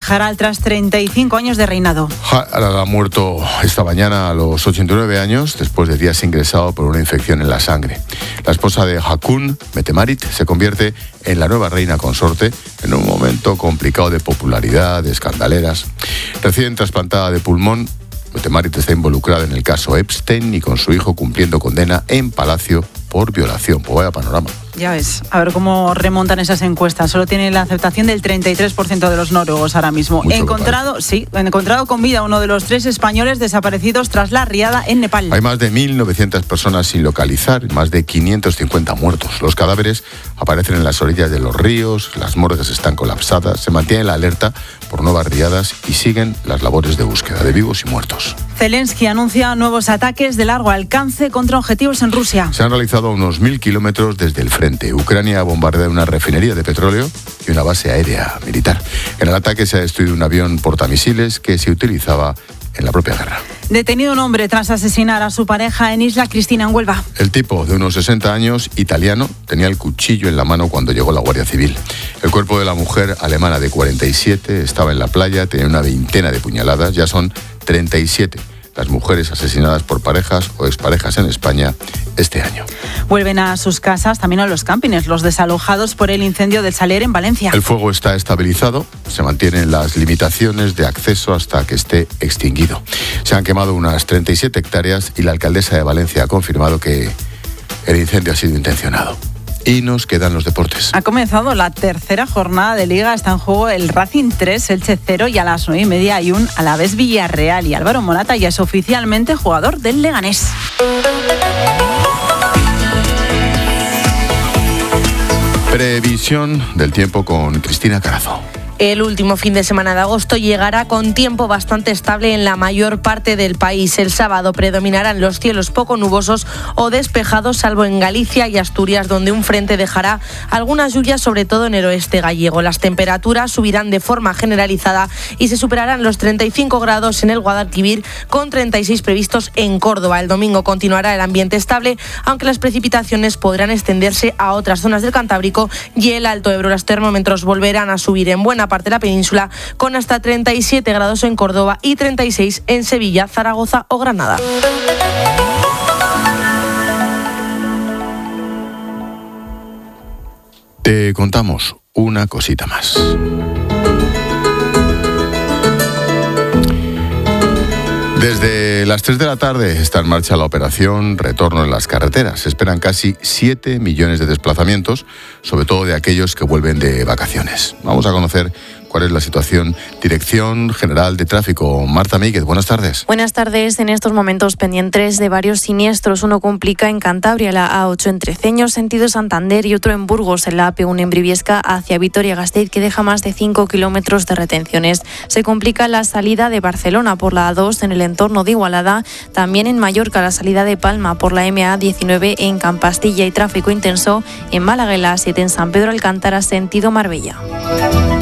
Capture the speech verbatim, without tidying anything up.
Harald tras treinta y cinco años de reinado. Harald ha muerto esta mañana a los ochenta y nueve años, después de días ingresado por una infección en la sangre. La esposa de Haakon, Mette-Marit, se convierte en la nueva reina consorte en un momento complicado de popularidad, de escandaleras. Recién trasplantada de pulmón, Mette-Marit está involucrada en el caso Epstein y con su hijo cumpliendo condena en Palacio por violación. Pues vaya panorama. Ya ves, a ver cómo remontan esas encuestas. Solo tiene la aceptación del treinta y tres por ciento de los noruegos ahora mismo. Mucho encontrado, sí, encontrado con vida uno de los tres españoles desaparecidos tras la riada en Nepal. Hay más de mil novecientas personas sin localizar y más de quinientos cincuenta muertos. Los cadáveres aparecen en las orillas de los ríos, las morgues están colapsadas, se mantiene la alerta por nuevas riadas y siguen las labores de búsqueda de vivos y muertos. Zelensky anuncia nuevos ataques de largo alcance contra objetivos en Rusia. Se han realizado a unos mil kilómetros desde el frente. Ucrania ha bombardeado una refinería de petróleo y una base aérea militar. En el ataque se ha destruido un avión portamisiles que se utilizaba en la propia guerra. Detenido un hombre tras asesinar a su pareja en Isla Cristina, en Huelva. El tipo, de unos sesenta años, italiano, tenía el cuchillo en la mano cuando llegó la Guardia Civil. El cuerpo de la mujer alemana de cuarenta y siete estaba en la playa, tenía una veintena de puñaladas, ya son treinta y siete las mujeres asesinadas por parejas o exparejas en España este año. Vuelven a sus casas, también a los campings, los desalojados por el incendio del Saler en Valencia. El fuego está estabilizado, se mantienen las limitaciones de acceso hasta que esté extinguido. Se han quemado unas treinta y siete hectáreas y la alcaldesa de Valencia ha confirmado que el incendio ha sido intencionado. Y nos quedan los deportes. Ha comenzado la tercera jornada de Liga. Está en juego el Racing tres, Elche cero y a las nueve y media hay un Alavés Villarreal. Y Álvaro Morata ya es oficialmente jugador del Leganés. Previsión del tiempo con Cristina Carazo. El último fin de semana de agosto llegará con tiempo bastante estable en la mayor parte del país. El sábado predominarán los cielos poco nubosos o despejados, salvo en Galicia y Asturias, donde un frente dejará algunas lluvias, sobre todo en el oeste gallego. Las temperaturas subirán de forma generalizada y se superarán los treinta y cinco grados en el Guadalquivir, con treinta y seis previstos en Córdoba. El domingo continuará el ambiente estable, aunque las precipitaciones podrán extenderse a otras zonas del Cantábrico y el Alto Ebro. Los termómetros volverán a subir en buena parte de la península, con hasta treinta y siete grados en Córdoba y treinta y seis en Sevilla, Zaragoza o Granada. Te contamos una cosita más. Desde las tres de la tarde está en marcha la operación Retorno en las carreteras. Se esperan casi siete millones de desplazamientos, sobre todo de aquellos que vuelven de vacaciones. Vamos a conocer cuál es la situación. Dirección General de Tráfico, Marta Míguez, buenas tardes. Buenas tardes. En estos momentos pendientes de varios siniestros. Uno complica en Cantabria, la A ocho en Treceños, sentido Santander, y otro en Burgos, en la A P uno en Briviesca, hacia Vitoria-Gasteiz, que deja más de cinco kilómetros de retenciones. Se complica la salida de Barcelona por la A dos en el entorno de Igualada, también en Mallorca la salida de Palma por la M A diecinueve en Campastilla, y tráfico intenso en Málaga, la A siete en San Pedro Alcántara, sentido Marbella.